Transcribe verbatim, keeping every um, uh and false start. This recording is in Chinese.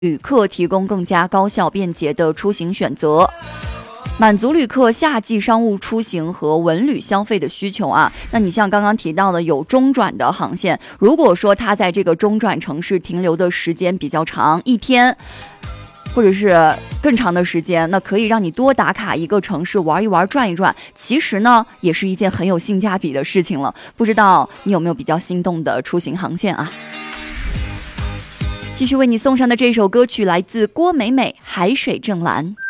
旅客提供更加高效便捷的出行选择，满足旅客夏季商务出行和文旅消费的需求啊。那你像刚刚提到的有中转的航线，如果说它在这个中转城市停留的时间比较长，一天或者是更长的时间，那可以让你多打卡一个城市玩一玩转一转，其实呢也是一件很有性价比的事情了。不知道你有没有比较心动的出行航线啊？继续为你送上的这首歌曲来自郭美美《海水正蓝》。